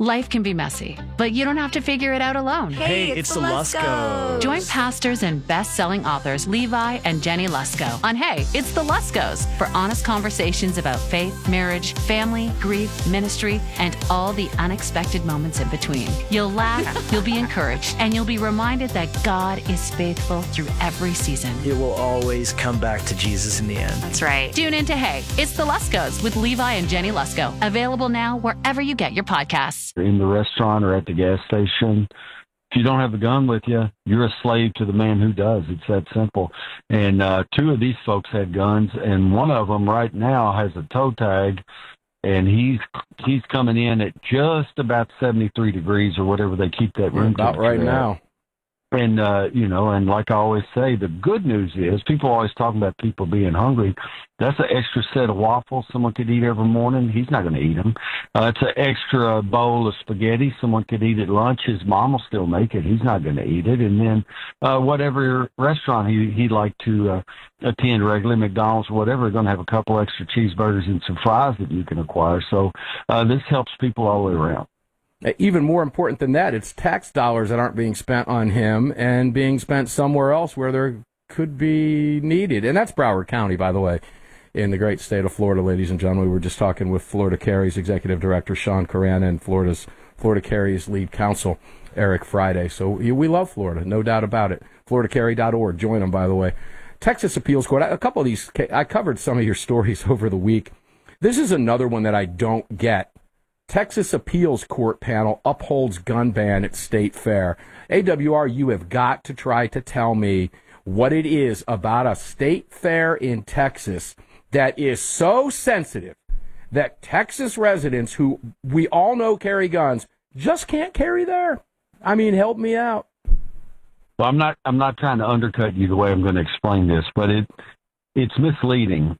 Life can be messy, but you don't have to figure it out alone. Hey, it's the Luskos. Join pastors and best-selling authors Levi and Jenny Lusko on Hey, It's the Luskos for honest conversations about faith, marriage, family, grief, ministry, and all the unexpected moments in between. You'll laugh, you'll be encouraged, and you'll be reminded that God is faithful through every season. It will always come back to Jesus in the end. That's right. Tune in to Hey, It's the Luskos with Levi and Jenny Lusko. Available now wherever you get your podcasts. In the restaurant or at the gas station, if you don't have a gun with you, you're a slave to the man who does. It's that simple. And two of these folks had guns, and one of them right now has a toe tag, and he's coming in at just about 73 degrees or whatever they keep that room about right now. And, and like I always say, the good news is people always talk about people being hungry. That's an extra set of waffles someone could eat every morning. He's not going to eat them. It's an extra bowl of spaghetti someone could eat at lunch. His mom will still make it. He's not going to eat it. And then whatever restaurant he'd like to attend regularly, McDonald's or whatever, they're going to have a couple extra cheeseburgers and some fries that you can acquire. So this helps people all the way around. Even more important than that, it's tax dollars that aren't being spent on him and being spent somewhere else where there could be needed. And that's Broward County, by the way, in the great state of Florida, ladies and gentlemen. We were just talking with Florida Cary's executive director, Sean Carana, and Florida Cary's lead counsel, Eric Friday. So we love Florida, no doubt about it. FloridaCary.org. Join them, by the way. Texas Appeals Court, a couple of these, I covered some of your stories over the week. This is another one that I don't get. Texas Appeals Court panel upholds gun ban at State Fair. AWR, you have got to try to tell me what it is about a state fair in Texas that is so sensitive that Texas residents who we all know carry guns just can't carry there. I mean, help me out. Well, I'm not trying to undercut you the way I'm going to explain this, but it's misleading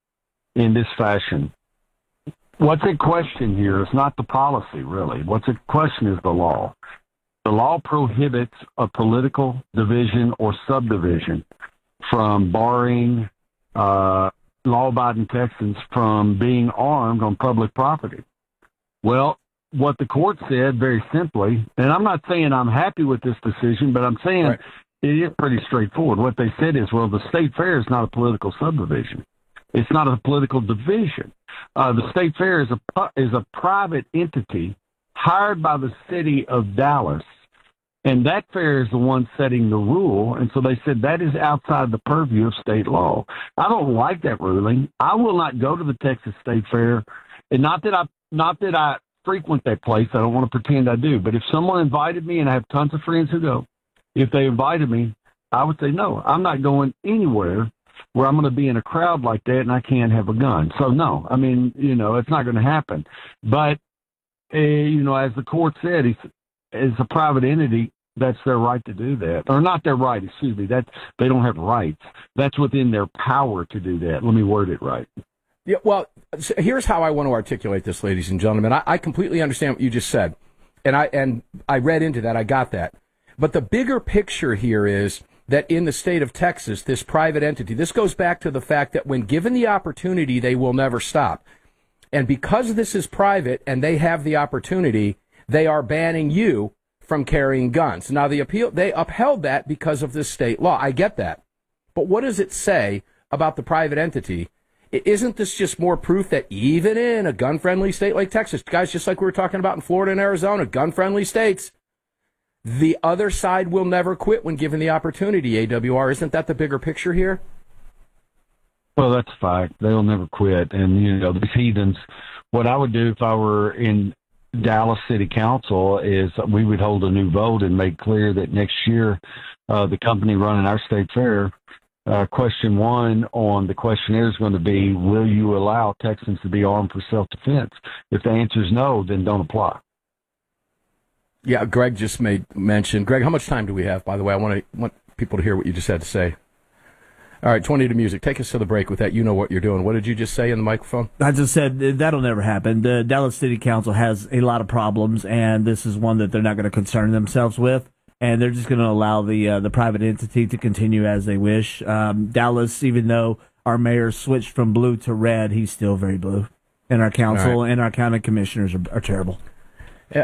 in this fashion. What's at question here is not the policy, really. What's at question is the law. The law prohibits a political division or subdivision from barring law-abiding Texans from being armed on public property. Well, what the court said very simply, and I'm not saying I'm happy with this decision, but I'm saying right. It is pretty straightforward. What they said is, well, the state fair is not a political subdivision. It's not a political division. The state fair is a private entity hired by the city of Dallas, and that fair is the one setting the rule. And so they said that is outside the purview of state law. I don't like that ruling. I will not go to the Texas State Fair, and not that I frequent that place. I don't want to pretend I do. But if someone invited me, and I have tons of friends who go, if they invited me, I would say no. I'm not going anywhere where I'm going to be in a crowd like that and I can't have a gun. So, no, I mean, it's not going to happen. But, as the court said, as a private entity, that's their right to do that. Or not their right, excuse me. They don't have rights. That's within their power to do that. Let me word it right. Yeah, well, here's how I want to articulate this, ladies and gentlemen. I completely understand what you just said. And I read into that. I got that. But the bigger picture here is that in the state of Texas, this private entity, this goes back to the fact that when given the opportunity, they will never stop. And because this is private and they have the opportunity, they are banning you from carrying guns. Now, they upheld that because of this state law. I get that. But what does it say about the private entity? Isn't this just more proof that even in a gun-friendly state like Texas, guys, just like we were talking about in Florida and Arizona, gun-friendly states, the other side will never quit when given the opportunity, AWR. Isn't that the bigger picture here? Well, that's a fact. They'll never quit. And, these heathens, what I would do if I were in Dallas City Council is we would hold a new vote and make clear that next year the company running our state fair, question 1 on the questionnaire is going to be, will you allow Texans to be armed for self-defense? If the answer is no, then don't apply. Yeah, Greg just made mention. Greg, how much time do we have, by the way? I want people to hear what you just had to say. All right, 20 to music. Take us to the break with that. You know what you're doing. What did you just say in the microphone? I just said that'll never happen. The Dallas City Council has a lot of problems, and this is one that they're not going to concern themselves with, and they're just going to allow the private entity to continue as they wish. Dallas, even though our mayor switched from blue to red, he's still very blue. And our council and our county commissioners are terrible.